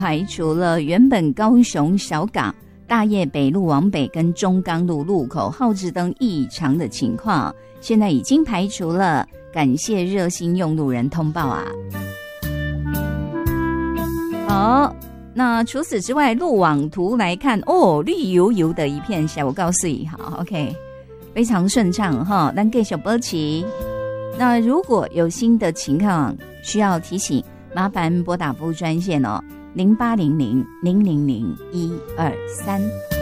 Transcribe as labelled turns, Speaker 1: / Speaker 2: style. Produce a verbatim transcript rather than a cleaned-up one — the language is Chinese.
Speaker 1: 排除了原本高雄小港大业北路往北跟中钢路路口号志灯异常的情况，现在已经排除了，感谢热心用路人通报啊。好，那除此之外，路网图来看，哦，绿油油的一片小，我告诉你，好 ，OK， 非常顺畅哈。咱继续保持。那如果有新的情况需要提醒，麻烦拨打服务专线哦，零八零零零零零一二三。